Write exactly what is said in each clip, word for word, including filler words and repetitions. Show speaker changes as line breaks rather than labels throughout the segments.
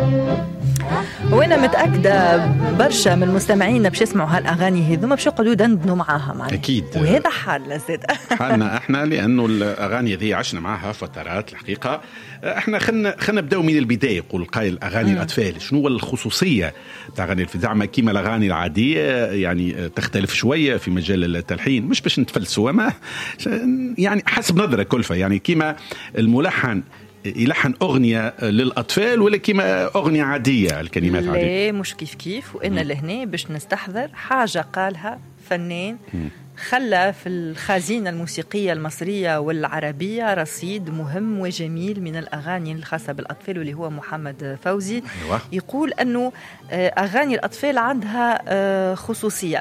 وانا متاكده برشا من المستمعين باش يسمعوا هالاغاني هذوما باش يقعدوا يدندنوا معاها معنا
اكيد.
وهذا حالنا زاد
حالنا احنا، لانه الاغاني هذه عشنا معها فترات الحقيقه. احنا خلينا خلينا نبداو من البدايه. يقول قائل اغاني الاطفال شنو هو الخصوصيه تاع اغاني زعما كيما الاغاني العاديه يعني تختلف شويه في مجال التلحين، مش باش نتفلسوا ما يعني حسب نظره كلفه، يعني كيما الملحن يلحن أغنية للأطفال ولا كيما أغنية عادية الكلمات
لا
عادية؟
لا مش كيف كيف. وإن لهنا باش نستحضر حاجة قالها فنان خلى في الخزينة الموسيقية المصرية والعربية رصيد مهم وجميل من الأغاني الخاصة بالأطفال، واللي هو محمد فوزي.
أيوة.
يقول أنه أغاني الأطفال عندها خصوصية.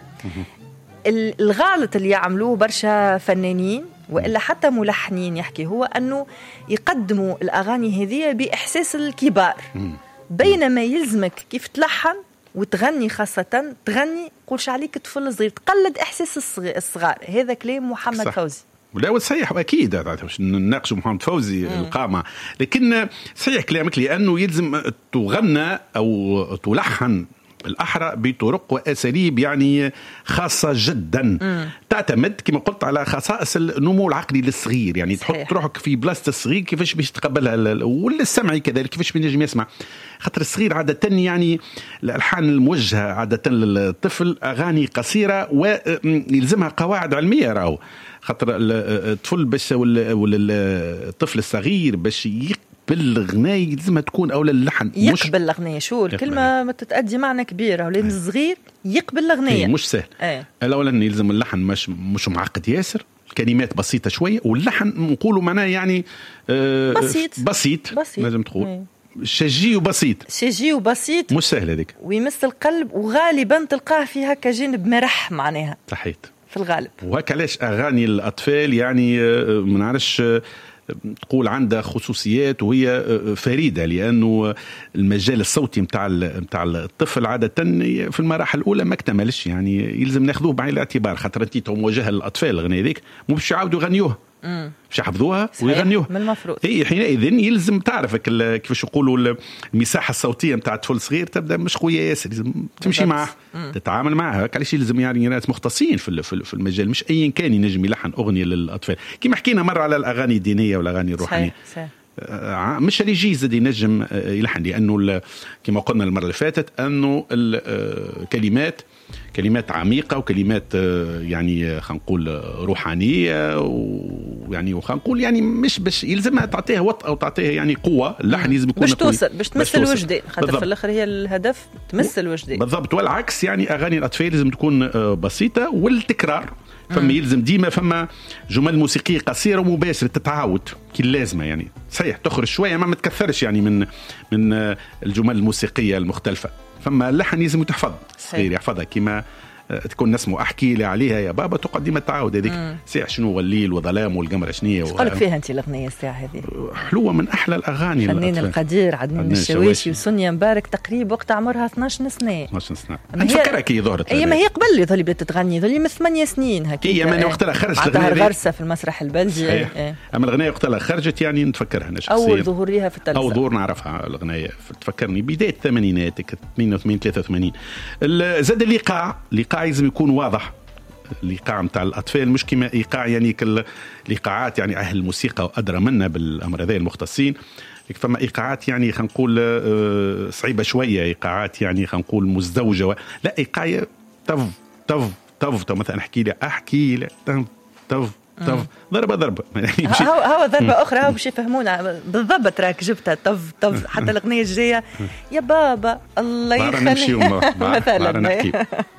الغلط اللي يعملوه برشا فنانين وإلا حتى ملحنين يحكي هو أنه يقدموا الأغاني هذه بإحساس الكبار، بينما يلزمك كيف تلحن وتغني، خاصة تغني قولش عليك طفل صغير، تقلد إحساس الصغار. هذا كلام محمد صح. فوزي.
ولا صحيح أكيد باش نناقش محمد فوزي مم. القامة، لكن صحيح كلامك لأنه يلزم تغنى أو تلحن الأحرى بطرق وأساليب يعني خاصة جدا مم. تعتمد كما قلت على خصائص النمو العقلي للصغير، يعني صحيح. تحط روحك في بلاصة الصغير كيفاش باش تقبلها، ولا السمعي كذلك كيفاش بينجم يسمع. خاطر الصغير عادة يعني الألحان الموجهة عادة للطفل أغاني قصيرة ويلزمها قواعد علمية. راهو خاطر الطفل باش ولا الطفل الصغير باش يق بالغناية لازم تكون أولى اللحن
يقبل الغناية. شو الكلمة ما تتأدي معنى كبير، ولازم الصغير يقبل الغناية
مش سهل.
ايه.
الأولا يلزم اللحن مش مش معقد ياسر، الكلمات بسيطة شوية، واللحن نقوله معناه يعني آه
بسيط
بسيط,
بسيط.
لازم تقول ايه. شجي وبسيط،
شجي وبسيط
مش سهل هذيك،
ويمس القلب، وغالبا تلقاه في هكا جانب مرح معناها
صحيح
في الغالب.
وهكا علاش أغاني الأطفال يعني ما نعرفش تقول عندها خصوصيات وهي فريدة، لأنه المجال الصوتي متاع متاع الطفل عادة في المراحل الأولى ما اكتملش، يعني يلزم ناخذوه بعين الاعتبار. خاطر انت موجهة للأطفال الأغنية ذيك مو باش يعاودوا يغنيوها، باش يحفظوها ويغنيوها
من المفروض.
هي حينئذ يلزم تعرفك كيفاش يقولوا المساحة الصوتية متاع الطفل صغير تبدأ مش قوية ياسر، لازم تمشي معه تتعامل معها. علاش يلزم يعني ناس مختصين في في المجال، مش أي كان ينجم يلحن أغنية للأطفال. كما حكينا مرة على الأغاني الدينية والأغاني الروحانية صحيح. صحيح. مش اللي يجي زاد ينجم يلحن، لأنه كما قلنا المرة اللي فاتت أنه الكلمات كلمات عميقة وكلمات يعني خلينا نقول روحانية، ويعني وخلينا نقول يعني مش باش يلزمها تعطيها وط أو تعطيها يعني قوة. اللحن لازم يكون
باش توصل باش تمس الوجدان، خاطر في الآخر هي الهدف تمس الوجدان
بالضبط. والعكس يعني أغاني الأطفال لازم تكون بسيطة، والتكرار فما يلزم ديما فما جمل موسيقية قصيرة ومباشرة تتعاود كي اللازمة، يعني صحيح تخرج شوية ما متكثرش يعني من من الجمل الموسيقية المختلفة. فما اللحن لازم تحفظ صغير يحفظها كما تكون نسمو أحكي لي عليها يا بابا تقعد ديما تعاود هذيك ساعة شنو هو الليل وظلام والقمر شنية.
قالك فيها أنت الأغنية الساعة هذه
حلوة من أحلى الأغاني.
فنان القدير عدنان الشواشي وسونيا مبارك تقريبا وقت عمرها اثناش سنة
اثناش سنة نفكرها كي ظهرت.
أي ما هي قبل يظهر بدأت تغني ظهر من ثمانية سنين هكذا.
هي من وقتها خرجت
عندها غرسة في المسرح البلدي.
ايه. أما الأغنية وقتها خرجت يعني نتفكرها أنا شخصيا
أول ظهور لها في التلفزيون،
أول ظهور نعرفها الأغنية تفكرني بداية الثمانينات اثنين وثمانين ثلاثة وثمانين. زاد اللقاء اللقاء لازم يكون واضح. اللقاء متاع الأطفال مش كما إيقاع يعني كالإيقاعات يعني أهل الموسيقى وأدرى منا بالأمر هذا المختصين. فما إيقاعات يعني خلينا نقول صعيبة شوية، إيقاعات يعني خلينا نقول مزدوجة، لا إيقاع تف تف تف تف مثلا أحكي لي أحكي لي تف تف تف ضربة ضربة
هو هو ضربة أخرى هو باش يفهمونا بالضبط. راك جبتها تف تف حتى الأغنية الجاية يا بابا الله يخليك مثلا.